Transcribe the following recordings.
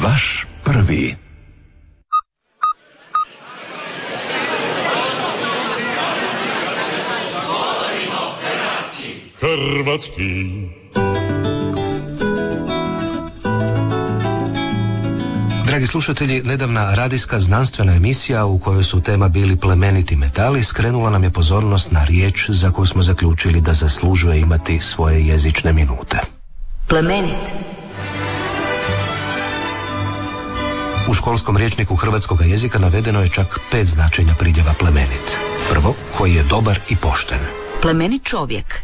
Vaš prvi. Hrvatski. Dragi slušatelji, nedavna radijska znanstvena emisija u kojoj su tema bili plemeniti metali skrenula nam je pozornost na riječ za koju smo zaključili da zaslužuje imati svoje jezične minute. Plemenit. U školskom rječniku hrvatskog jezika navedeno je čak 5 značenja pridjeva plemenit. Prvo, koji je dobar i pošten. Plemenit čovjek.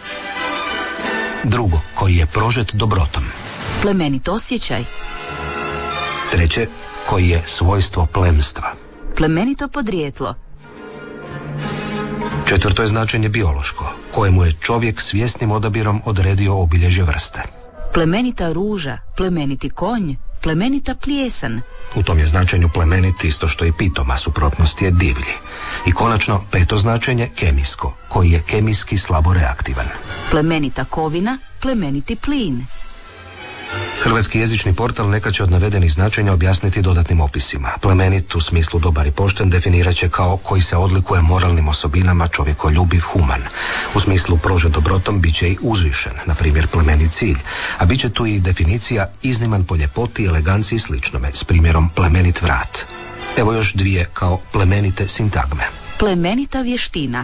Drugo, koji je prožet dobrotom. Plemenit osjećaj. Treće, koji je svojstvo plemstva. Plemenito podrijetlo. Četvrto je značenje biološko, kojemu je čovjek svjesnim odabirom odredio obilježje vrste. Plemenita ruža, plemeniti konj, plemenita plijesan. U tom je značenju plemenit isto što i pitom, a suprotnost je divlji. I konačno, peto značenje, kemijsko, koji je kemijski slabo reaktivan. Plemenita kovina, plemeniti plin. Hrvatski jezični portal neka će od navedenih značenja objasniti dodatnim opisima. Plemenit u smislu dobar i pošten definirat će kao koji se odlikuje moralnim osobinama, čovjekoljubiv, human. U smislu prožet dobrotom bit će i uzvišen, na primjer plemenit cilj, a bit će tu i definicija izniman po ljepoti, eleganciji i sličnome, s primjerom plemenit vrat. Evo još dvije kao plemenite sintagme. Plemenita vještina.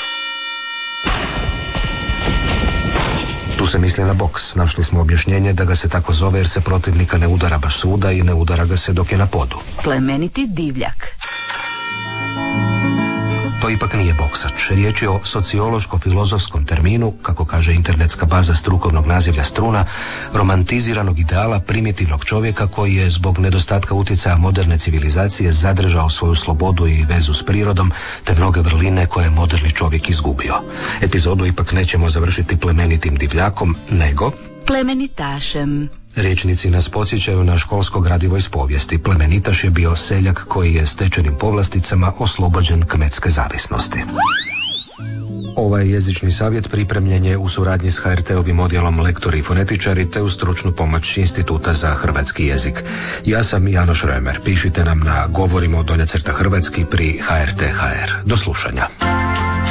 Tu se misli na boks. Našli smo objašnjenje da ga se tako zove jer se protivnika ne udara baš svuda i ne udara ga se dok je na podu. Plemeniti divljak. To ipak nije boksač. Riječ je o sociološko-filozofskom terminu, kako kaže internetska baza strukovnog nazivlja Struna, romantiziranog ideala primitivnog čovjeka koji je zbog nedostatka utjecaja moderne civilizacije zadržao svoju slobodu i vezu s prirodom, te mnoge vrline koje je moderni čovjek izgubio. Epizodu ipak nećemo završiti plemenitim divljakom, nego plemenitašem. Rječnici nas podsjećaju na školsko gradivo iz povijesti. Plemenitaš je bio seljak koji je stečenim povlasticama oslobođen kmetske zavisnosti. Ovaj jezični savjet pripremljen je u suradnji s HRT-ovim odjelom Lektori i fonetičari te u stručnu pomoć Instituta za hrvatski jezik. Ja sam Janoš Römer. Pišite nam na govorimo _hrvatski pri HRT.hr. Do slušanja.